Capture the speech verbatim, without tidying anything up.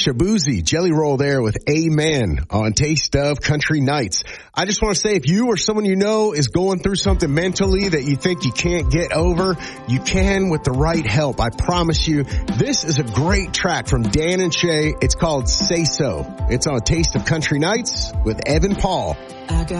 Shabuzi, Jelly Roll there with Amen on Taste of Country Nights. I just want to say, if you or someone you know is going through something mentally that you think you can't get over, you can with the right help. I promise you, this is a great track from Dan and Shay. It's called Say So. It's on Taste of Country Nights with Evan Paul.